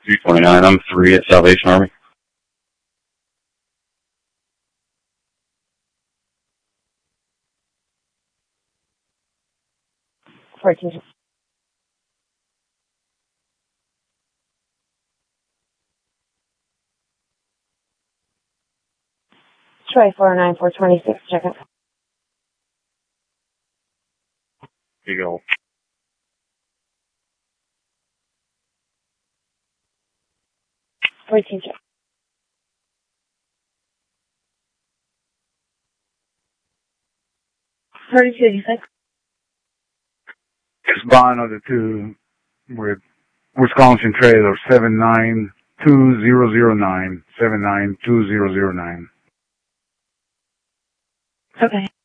329. I'm 3 at Salvation Army. Troy 49426, check out. Here you go. 14, check. 3286. It's bond of the 2 with Wisconsin trailer 792009, 792009. Okay.